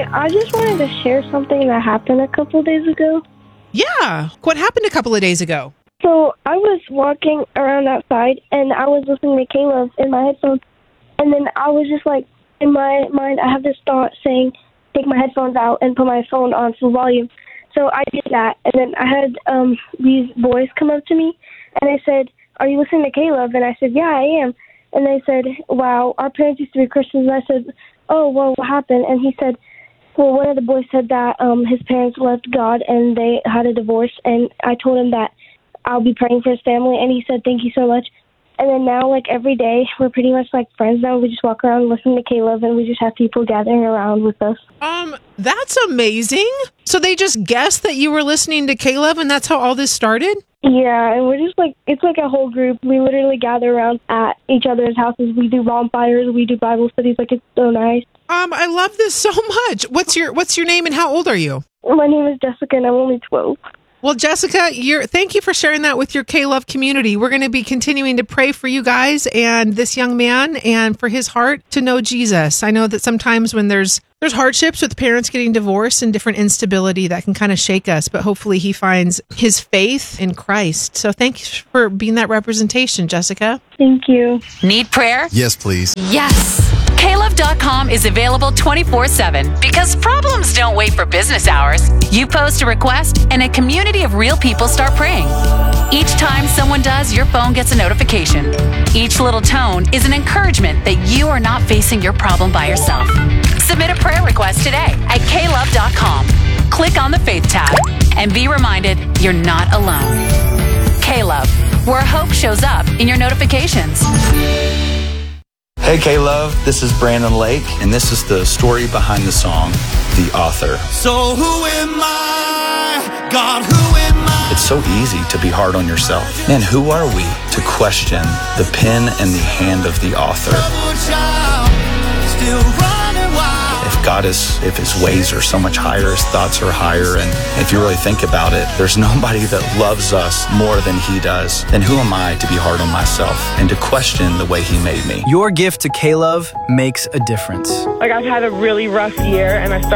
Hi, I just wanted to share something that happened a couple of days ago. Yeah. What happened a couple of days ago? So I was walking around outside, and I was listening to K-Love in my headphones. And then I was just like, in my mind, I have this thought saying, take my headphones out and put my phone on full volume. So I did that, and then I had these boys come up to me, and they said, are you listening to K-Love? And I said, yeah, I am. And they said, wow, our parents used to be Christians. And I said, oh, well, what happened? And he said, well, one of the boys said that his parents left God and they had a divorce. And I told him that I'll be praying for his family. And he said, thank you so much. And then now, like, every day, we're pretty much like friends now. We just walk around listening to K-Love, and we just have people gathering around with us. That's amazing. So they just guessed that you were listening to K-Love, and that's how all this started? Yeah, and we're just like, it's like a whole group. We literally gather around at each other's houses. We do bonfires. We do Bible studies. Like, it's so nice. I love this so much. What's your name and how old are you? My name is Jessica, and I'm only 12. Well, Jessica, thank you for sharing that with your K-Love community. We're going to be continuing to pray for you guys and this young man and for his heart to know Jesus. I know that sometimes when there's hardships with parents getting divorced and different instability that can kind of shake us, but hopefully he finds his faith in Christ. So thank you for being that representation, Jessica. Thank you. Need prayer? Yes, please. Yes. KLove.com is available 24/7 because problems don't wait for business hours. You post a request and a community of real people start praying. Each time someone does, your phone gets a notification. Each little tone is an encouragement that you are not facing your problem by yourself. Submit a prayer request today at KLove.com. Click on the Faith tab and be reminded you're not alone. K-Love, where hope shows up in your notifications. Hey K-Love, this is Brandon Lake, and this is the story behind the song, The Author. So who am I? God, who am I? It's so easy to be hard on yourself. Man, who are we to question the pen and the hand of the author? If his ways are so much higher, his thoughts are higher, and if you really think about it, there's nobody that loves us more than he does. Then who am I to be hard on myself and to question the way he made me? Your gift to K-Love makes a difference. Like, I've had a really rough year, and I started